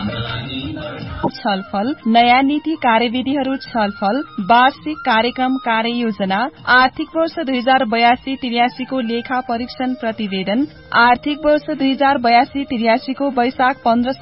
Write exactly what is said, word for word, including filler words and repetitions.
छलफल, नयाँ नीति कार्यविधिहरू छलफल, वार्षिक कार्यक्रम कार्ययोजना, आर्थिक वर्ष दुई हजार बयासी त्रियासीको लेखा परीक्षण प्रतिवेदन, आर्थिक वर्ष दुई हजार बयासी त्रियासीको वैशाख पन्ध्र